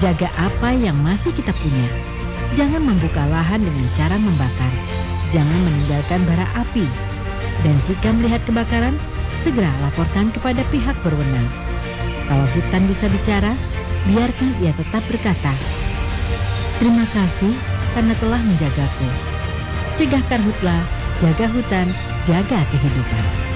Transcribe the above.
Jaga apa yang masih kita punya. Jangan membuka lahan dengan cara membakar. Jangan meninggalkan bara api. Dan jika melihat kebakaran, segera laporkan kepada pihak berwenang. Kalau hutan bisa bicara, biarkan ia tetap berkata, "Terima kasih karena telah menjagaku." Cegah karhutla, jaga hutan, jaga kehidupan.